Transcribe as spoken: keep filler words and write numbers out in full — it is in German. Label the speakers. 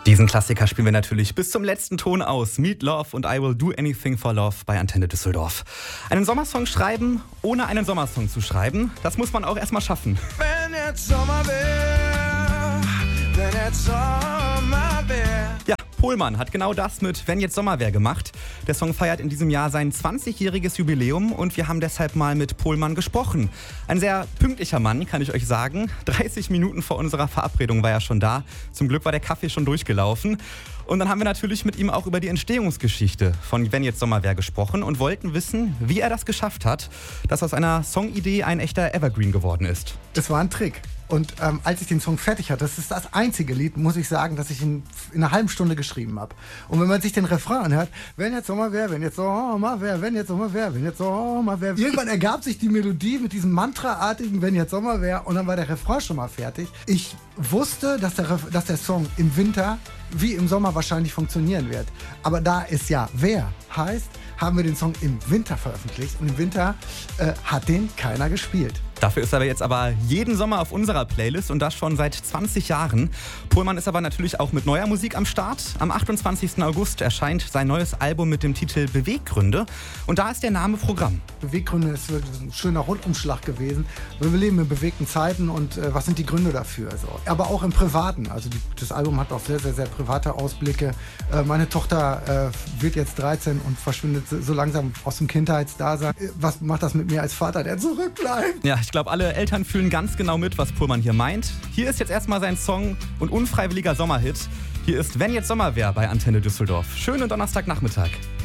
Speaker 1: Diesen Klassiker spielen wir natürlich bis zum letzten Ton aus. Meat Love und I Will Do Anything for Love bei Antenne Düsseldorf. Einen Sommersong schreiben, ohne einen Sommersong zu schreiben, das muss man auch erstmal schaffen.
Speaker 2: Wenn jetzt Sommer wär, wenn jetzt Sommer wär.
Speaker 1: Ja, Pohlmann hat genau das mit Wenn jetzt Sommer wär gemacht. Der Song feiert in diesem Jahr sein zwanzigjähriges Jubiläum und wir haben deshalb mal mit Pohlmann gesprochen. Ein sehr pünktlicher Mann, kann ich euch sagen. dreißig Minuten vor unserer Verabredung war er schon da. Zum Glück war der Kaffee schon durchgelaufen. Und dann haben wir natürlich mit ihm auch über die Entstehungsgeschichte von Wenn jetzt Sommer wär gesprochen und wollten wissen, wie er das geschafft hat, dass aus einer Songidee ein echter Evergreen geworden ist.
Speaker 3: Das war ein Trick. Und ähm, als ich den Song fertig hatte, das ist das einzige Lied, muss ich sagen, das ich in, in einer halben Stunde geschrieben habe. Und wenn man sich den Refrain anhört, wenn jetzt Sommer wär, wenn jetzt Sommer wär, wenn jetzt Sommer wär, wenn jetzt Sommer wär. Irgendwann ergab sich die Melodie mit diesem Mantra-artigen Wenn jetzt Sommer wär und dann war der Refrain schon mal fertig. Ich wusste, dass der, Ref- dass der Song im Winter wie im Sommer wahrscheinlich funktionieren wird. Aber da es ja wer heißt, haben wir den Song im Winter veröffentlicht und im Winter äh, hat den keiner gespielt.
Speaker 1: Dafür ist er jetzt aber jeden Sommer auf unserer Playlist und das schon seit zwanzig Jahren. Pohlmann ist aber natürlich auch mit neuer Musik am Start. Am achtundzwanzigsten August erscheint sein neues Album mit dem Titel Beweggründe und da ist der Name Programm.
Speaker 3: Beweggründe ist wirklich ein schöner Rundumschlag gewesen. Wir leben in bewegten Zeiten und äh, was sind die Gründe dafür? So. Aber auch im Privaten. Also die, das Album hat auch sehr, sehr, sehr private Ausblicke. Äh, meine Tochter äh, wird jetzt dreizehn und verschwindet so, so langsam aus dem Kindheitsdasein. Äh, was macht das mit mir als Vater, der zurückbleibt?
Speaker 1: Ja, ich glaube, alle Eltern fühlen ganz genau mit, was Pohlmann hier meint. Hier ist jetzt erstmal sein Song und unfreiwilliger Sommerhit. Hier ist Wenn jetzt Sommer wär bei Antenne Düsseldorf. Schönen Donnerstagnachmittag.